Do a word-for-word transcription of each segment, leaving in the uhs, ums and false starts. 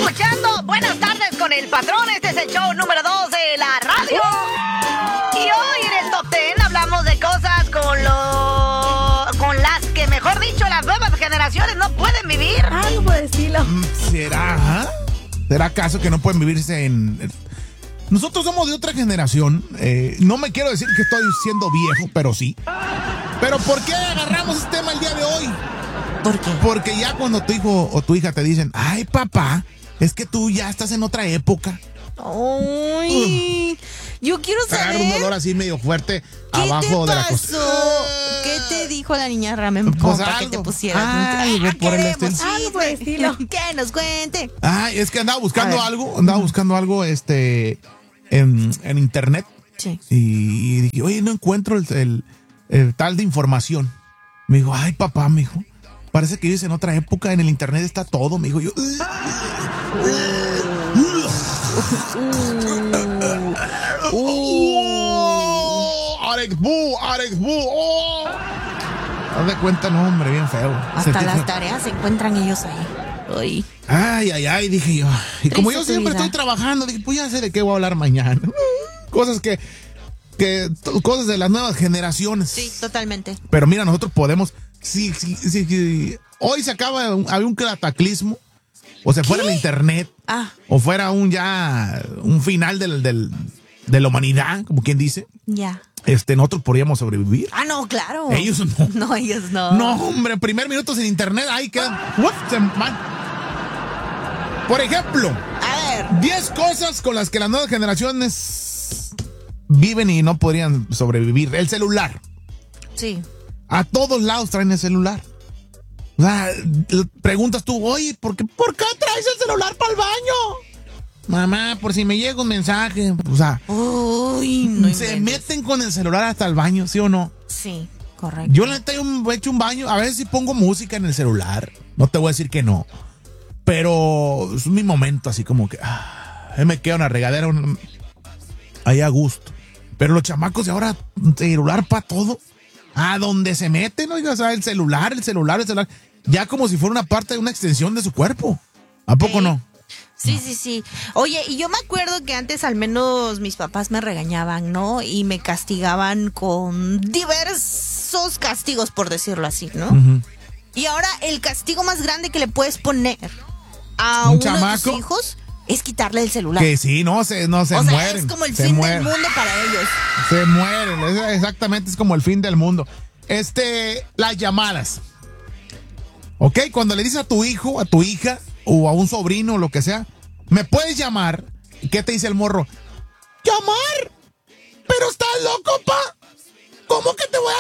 escuchando Buenas Tardes con el Patrón. Este es el show número dos de la radio. Y hoy en el Top Ten hablamos de cosas con lo... con las que, mejor dicho, las nuevas generaciones no pueden vivir. Algo por decirlo. ¿Será? ¿Será acaso que no pueden vivirse en...? Nosotros somos de otra generación. Eh, no me quiero decir que estoy siendo viejo, pero sí. Pero ¿por qué agarramos este tema el día de hoy? ¿Por qué? Porque ya cuando tu hijo o tu hija te dicen, ay, papá, es que tú ya estás en otra época. Ay, uh. yo quiero saber. Agarra un dolor así medio fuerte abajo te de la pasó? costilla. ¿Qué te dijo la niña Ramen? Pues para que te pusieras. Ah, algo por el estilo. Algo por el estilo. Que nos cuente. Ay, es que andaba buscando algo, andaba buscando algo, este, en, en internet. Sí. Y, y dije, oye, no encuentro el, el, el tal de información. Me dijo, ay, papá, me dijo, parece que vives en otra época, en el internet está todo. Me dijo yo. Uh, uh, Arexbu, Arexbu, oh. Haz de cuenta, no, hombre, bien feo. Hasta las tareas se encuentran ellos ahí. Ay, ay, ay, ay, dije yo. Y como yo siempre vida. estoy trabajando, dije, pues ya sé de qué voy a hablar mañana. Cosas que, que, cosas de las nuevas generaciones. Sí, totalmente. Pero mira, nosotros podemos, si, si, si, si hoy se acaba, había un cataclismo, o se fuera el internet, ah. o fuera un ya, un final del, del, de la humanidad, como quien dice. Ya. Este, nosotros podríamos sobrevivir. Ah, no, claro. Ellos no. No, ellos no. No, hombre, primer minuto sin internet, ahí quedan. Uf, se van. Por ejemplo, a ver, diez cosas con las que las nuevas generaciones viven y no podrían sobrevivir. El celular. Sí. A todos lados traen el celular. O sea, preguntas tú, oye, ¿por qué, ¿por qué traes el celular para el baño? Mamá, por si me llega un mensaje. O sea, uy, no se inventes. meten con el celular hasta el baño, ¿sí o no? Sí, correcto. Yo la neta he hecho un baño, a veces sí pongo música en el celular. No te voy a decir que no. Pero es mi momento así como que ah, me queda una regadera un, ahí a gusto. Pero los chamacos de ahora, celular para todo. A donde se meten, oiga, o sea, el celular, el celular, el celular. Ya como si fuera una parte de una extensión de su cuerpo. ¿A poco sí. no? Sí, sí, sí. Oye, y yo me acuerdo que antes al menos mis papás me regañaban, ¿no? Y me castigaban con diversos castigos, por decirlo así, ¿no? Uh-huh. Y ahora el castigo más grande que le puedes poner a ¿Un uno chamaco? de tus hijos es quitarle el celular. Que sí, no, se, no, se o sea, mueren. es como el se fin mueren. del mundo para ellos. Se mueren, es, exactamente, es como el fin del mundo. Este, las llamadas. Ok, cuando le dices a tu hijo, a tu hija, o a un sobrino, o lo que sea, me puedes llamar. ¿Qué te dice el morro? ¿Llamar? ¿Pero estás loco, pa? ¿Cómo que te voy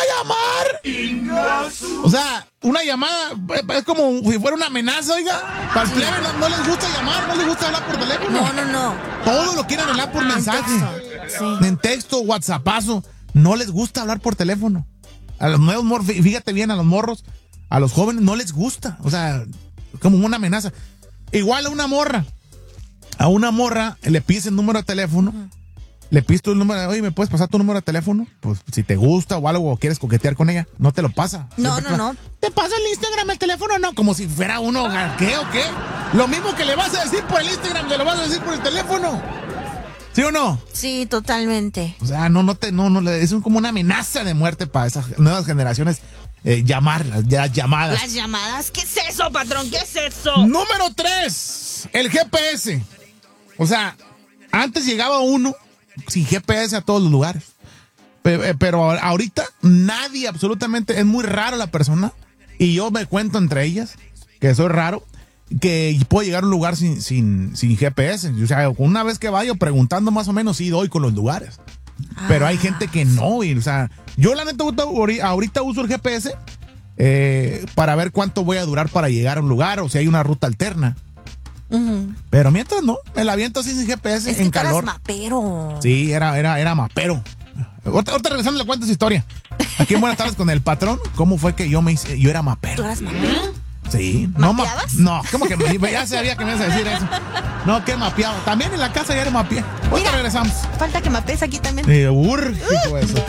a llamar? O sea, una llamada es como si fuera una amenaza, oiga. Para el plebe no, no les gusta llamar, no les gusta hablar por teléfono. No, no, no. Todo lo quieren hablar por ah, mensaje. En texto, sí. En texto, whatsappazo. No les gusta hablar por teléfono. A los nuevos morros, fíjate bien, a los morros, a los jóvenes no les gusta. O sea, como una amenaza. Igual a una morra. A una morra le pides el número de teléfono. Uh-huh. Le pides tu número, oye, ¿me puedes pasar tu número de teléfono? Pues si te gusta o algo o quieres coquetear con ella, no te lo pasa. No, Siempre no, te no. ¿Te pasa el Instagram, el teléfono? No, como si fuera uno, ¿qué o qué? Lo mismo que le vas a decir por el Instagram, le lo vas a decir por el teléfono. ¿Sí o no? Sí, totalmente. O sea, no, no te, no, no, es como una amenaza de muerte para esas nuevas generaciones. Eh, llamarlas, ya llamadas. Las llamadas, ¿qué es eso, patrón? ¿Qué es eso? Número tres, el G P S. O sea, antes llegaba uno sin G P S a todos los lugares. Pero, pero ahorita nadie, absolutamente, es muy raro la persona. Y yo me cuento entre ellas, que soy raro, que puedo llegar a un lugar sin, sin, sin G P S. O sea, una vez que vaya preguntando más o menos, sí doy con los lugares. Ah. Pero hay gente que no. Y, o sea, yo la neta ahorita uso el G P S eh, para ver cuánto voy a durar para llegar a un lugar o si hay una ruta alterna. Uh-huh. Pero mientras no, me la aviento así sin G P S es en que calor. Eras mapero. Sí, era, era, era mapero. Ahorita, ahorita regresando le cuento esa historia. Aquí en Buenas Tardes con el Patrón, ¿cómo fue que yo me hice? Yo era mapero. ¿Tú eras mapero? Sí. ¿Mapeabas? No, ¿cómo que me, ya sabía que me ibas a decir eso? No, que mapeaba. También en la casa ya era mapeado. Ahorita regresamos. Falta que mapees aquí también. Eh, urge, uh, eso.